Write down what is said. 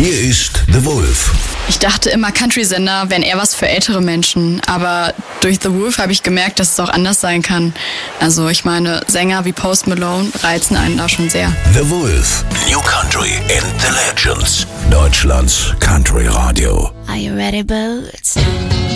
Hier ist The Wolf. Ich dachte immer, Country-Sender wären eher was für ältere Menschen, aber durch The Wolf habe ich gemerkt, dass es auch anders sein kann. Also ich meine, Sänger wie Post Malone reizen einen da schon sehr. The Wolf, New Country and the Legends. Deutschlands Country Radio. Are you ready, Boots?